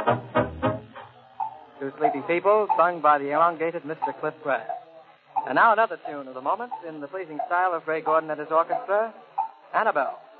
Two Sleepy People, sung by the elongated Mr. Cliff Grass. And now another tune of the moment in the pleasing style of Ray Gordon and his orchestra, Annabelle.